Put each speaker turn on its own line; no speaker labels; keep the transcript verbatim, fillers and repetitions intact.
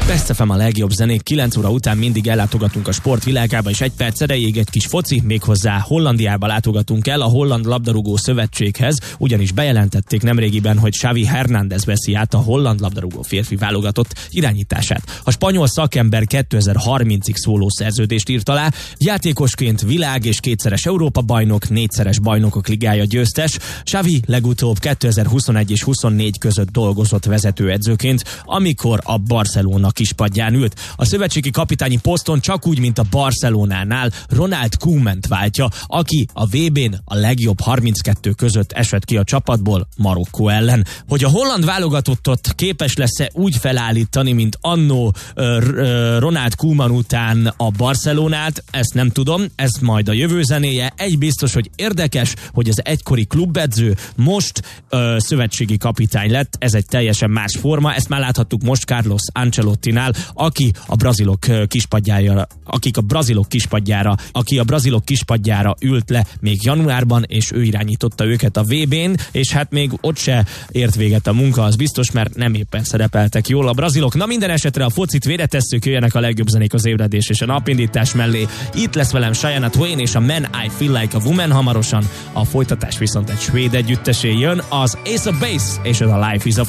Best ef em a legjobb zenék, kilenc óra után mindig ellátogatunk a sport világába, és egy perc erejéig egy kis foci, méghozzá Hollandiába látogatunk el, a Holland Labdarúgó Szövetséghez, ugyanis bejelentették nemrégiben, hogy Xavi Hernández veszi át a holland labdarúgó férfi válogatott irányítását. A spanyol szakember kétezer-harmincig szóló szerződést írt alá, játékosként világ és kétszeres Európa-bajnok, négyszeres bajnokok ligája győztes. Xavi legutóbb kétezer-huszonegy és huszonnégy között dolgozott vezetőedzőként, amikor a Barcelona kispadján ült. A szövetségi kapitányi poszton csak úgy, mint a Barcelonánál Ronald Koement váltja, aki a vé bén a legjobb harminckettő között esett ki a csapatból Marokkó ellen. Hogy a holland válogatottat képes lesz-e úgy felállítani, mint annó Ronald Koeman után a Barcelonát, ezt nem tudom, ez majd a jövő zenéje. Egy biztos, hogy érdekes, hogy az egykori klubedző most ö, szövetségi kapitány lett, ez egy teljesen más forma, ezt már láthattuk most Carlos Ancelottinál, aki a brazilok kispadjára, akik a brazilok kispadjára, aki a brazilok kispadjára ült le még januárban, és ő irányította őket a vé bén, és hát még ott se ért véget a munka, az biztos, mert nem éppen szerepeltek jól a brazilok. Na, minden esetre a focit véretesszük, jöjjenek a legjobb zenék az ébredés és a napindítás mellé. Itt lesz velem Shania Twain és a Man I Feel Like a Woman hamarosan, a folytatás viszont egy svéd együttesé jön, az Ace of Base és ez a Life is a